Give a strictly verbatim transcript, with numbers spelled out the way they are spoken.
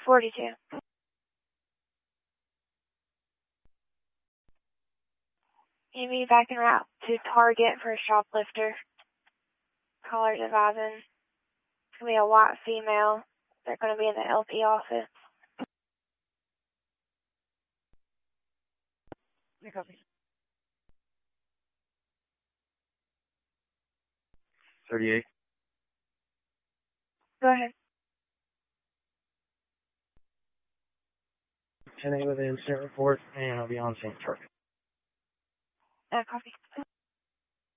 forty-two. You be back en route to Target for a shoplifter. Caller's advising. It's going to be a white female. They're going to be in the L P office. Your copy. thirty-eight. Go ahead. ten A with the incident report, and I'll be on Saint Target. Uh, copy.